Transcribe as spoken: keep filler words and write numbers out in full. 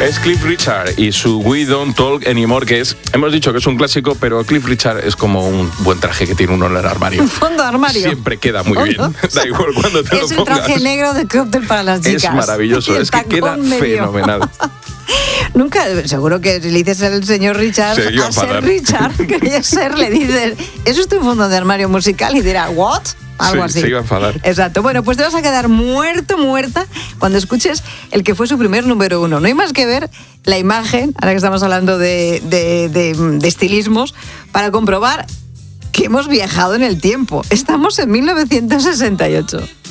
Es Cliff Richard y su We Don't Talk Anymore, que es, hemos dicho que es un clásico, pero Cliff Richard es como un buen traje que tiene uno en el armario. Un fondo de armario. Siempre queda muy ¿Fondo? bien. Da igual cuando te es lo pongas. Es el traje negro de cóctel para las chicas. Es maravilloso, es que queda medio. fenomenal. Nunca, seguro que si le dices al señor Richard, sí, a ser Richard, que ser, le dices, ¿eso es tu fondo de armario musical? Y dirá, ¿what? Algo sí, así. Se iba a enfadar. Exacto. Bueno, pues te vas a quedar muerto, muerta, cuando escuches el que fue su primer número uno. No hay más que ver la imagen, ahora que estamos hablando de, de, de, de estilismos, para comprobar que hemos viajado en el tiempo. Estamos en mil novecientos sesenta y ocho.